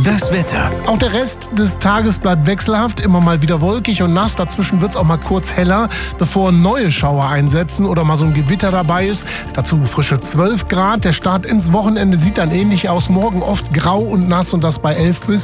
Das Wetter. Auch der Rest des Tages bleibt wechselhaft, immer mal wieder wolkig und nass. Dazwischen wird es auch mal kurz heller, bevor neue Schauer einsetzen oder mal so ein Gewitter dabei ist. Dazu frische 12 Grad. Der Start ins Wochenende sieht dann ähnlich aus. Morgen oft grau und nass und das bei 11 bis